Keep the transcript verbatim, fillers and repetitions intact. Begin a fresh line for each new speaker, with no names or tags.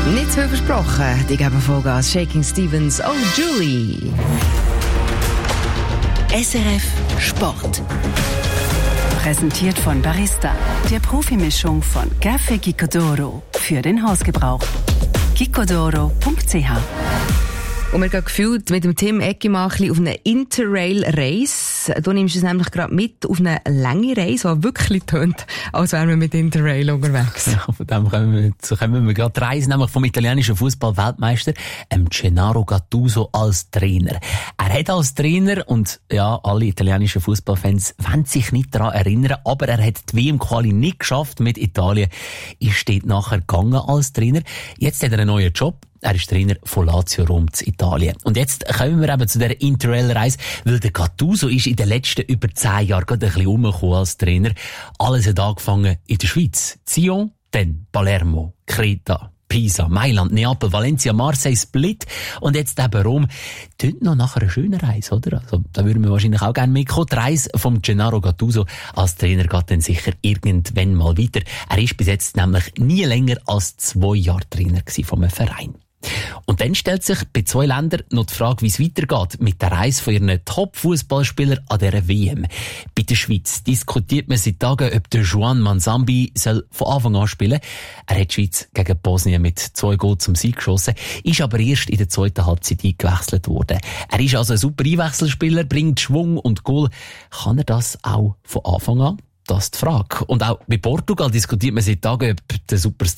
Nicht zu viel versprochen. Die geben Vollgas. Shaking Stevens, oh Julie.
S R F Sport. Präsentiert von Barista, der Profimischung von Café Gicodoro für den Hausgebrauch. gicodoro punkt c h.
Und wir gehen gefühlt mit dem Tim Eggimann auf eine Interrail-Race. Du nimmst es nämlich gerade mit auf eine lange Reise, die wirklich tönt, als wären wir mit Interrail unterwegs.
Ja, von dem kommen wir, so kommen wir gerade reisen, nämlich vom italienischen Fußball-Weltmeister, ähm, Gennaro Gattuso als Trainer. Er hat als Trainer, und ja, alle italienischen Fußballfans wollen sich nicht daran erinnern, aber er hat die W M-Quali nicht geschafft mit Italien. Ist dort nachher gegangen als Trainer. Jetzt hat er einen neuen Job. Er ist Trainer von Lazio Rom zu Italien. Und jetzt kommen wir eben zu dieser Interrail-Reise, weil der Gattuso ist in den letzten über zehn Jahren gerade ein bisschen rumgekommen als Trainer. Alles hat angefangen in der Schweiz. Sion, dann Palermo, Kreta, Pisa, Mailand, Neapel, Valencia, Marseille, Split und jetzt eben Rom. Tönt noch nach einer schönen Reise, oder? Also, da würden wir wahrscheinlich auch gerne mitkommen. Die Reise von Gennaro Gattuso als Trainer geht dann sicher irgendwann mal weiter. Er ist bis jetzt nämlich nie länger als zwei Jahre Trainer gewesen von einem Verein. Und dann stellt sich bei zwei Ländern noch die Frage, wie es weitergeht mit der Reise von ihren Top-Fußballspielern an dieser W M. Bei der Schweiz diskutiert man seit Tagen, ob der Juan Manzambi soll von Anfang an spielen. Er hat die Schweiz gegen Bosnien mit zwei Goals zum Sieg geschossen, ist aber erst in der zweiten Halbzeit eingewechselt worden. Er ist also ein super Einwechselspieler, bringt Schwung und Goal. Kann er das auch von Anfang an? Das ist die Frage. Und auch bei Portugal diskutiert man seit Tagen, ob der Superstar